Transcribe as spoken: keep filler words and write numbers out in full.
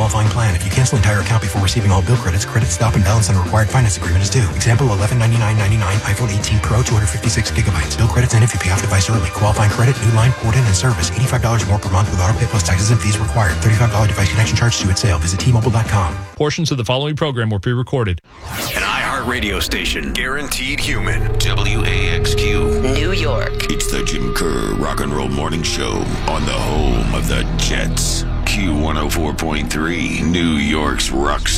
qualifying plan. If you cancel entire account before receiving all bill credits, credit stop and balance on a required finance agreement is due. Example, eleven ninety-nine ninety-nine, iPhone eighteen Pro, two hundred fifty-six gigabytes. Bill credits end if you pay off device early. Qualifying credit, new line, port in, and service. eighty-five dollars more per month with auto pay plus taxes and fees required. thirty-five dollars device connection charge due at sale. Visit T Mobile dot com. Portions of the following program were pre-recorded. An iHeart radio station. Guaranteed human. W A X Q. New York. It's the Jim Kerr Rock and Roll Morning Show on the home of the Jets. Q one oh four point three, New York's Rock